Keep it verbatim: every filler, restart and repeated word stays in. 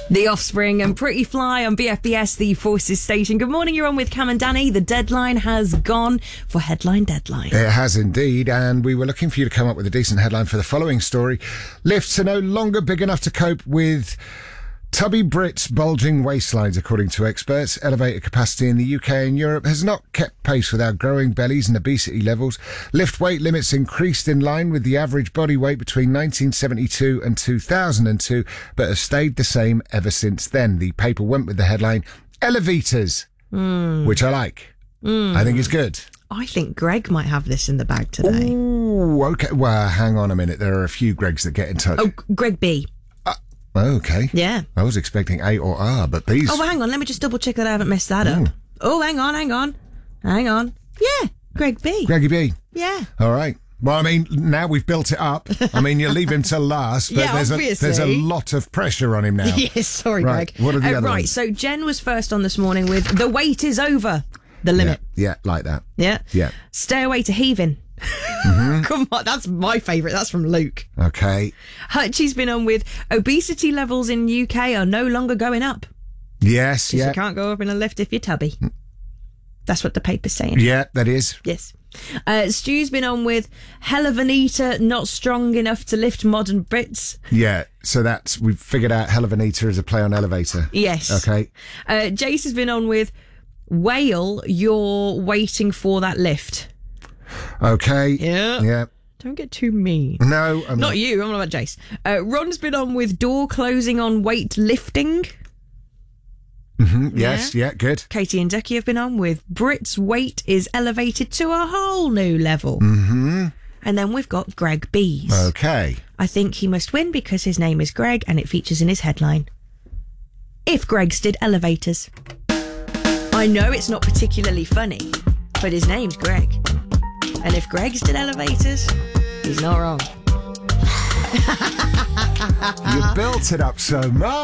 The Offspring and Pretty Fly on B F B S, the Forces station. Good morning, you're on with Cam and Danny. The deadline has gone for Headline Deadline. It has indeed, and we were looking for you to come up with a decent headline for the following story. Lifts are no longer big enough to cope with tubby Brits' bulging waistlines, according to experts. Elevator capacity in the U K and Europe has not kept pace with our growing bellies and obesity levels. Lift weight limits increased in line with the average body weight between nineteen seventy-two and two thousand two, but have stayed the same ever since then. The paper went with the headline, Elevators, mm. which I like. Mm. I think it's good. I think Greg might have this in the bag today. Ooh, okay. Well, hang on a minute. There are a few Gregs that get in touch. Oh, Greg B. Oh, okay. Yeah. I was expecting A or R, but these... Oh, well, hang on. Let me just double check that I haven't messed that Ooh. up. Oh, hang on, hang on. Hang on. Yeah, Greg B. Greggy B. Yeah. All right. Well, I mean, now we've built it up. I mean, you leave him till last, but yeah, there's, a, obviously. there's a lot of pressure on him now. Yes, sorry, right. Greg. What are the uh, other Right, ones? so Jen was first on this morning with The Wait is Over, the limit. Yeah, yeah, like that. Yeah. Yeah. Stairway to Heaving. Mm-hmm. Come on, that's my favourite. That's from Luke. Okay. Hutchie's been on with obesity levels in U K are no longer going up. Yes, yeah. You can't go up in a lift if you're tubby. That's what the paper's saying. Yeah, that is. Yes. Uh, Stu's been on with hell of an eater, not strong enough to lift modern Brits. Yeah, so that's, we've figured out hell of an eater as a play on elevator. Yes. Okay. Uh, Jace has been on with whale, you're waiting for that lift. Okay. Yeah. Yeah. Don't get too mean. No, I'm not. not. you. I'm not about Jace. Uh, Ron's been on with door closing on weight lifting. Mm-hmm. Yes, yeah. yeah, good. Katie and Ducky have been on with Brits' weight is elevated to a whole new level. Mm-hmm. And then we've got Greg B's. Okay. I think he must win because his name is Greg and it features in his headline. If Greg's did elevators. I know it's not particularly funny, but his name's Greg. And if Greg's did elevators, he's not wrong. You built it up so much.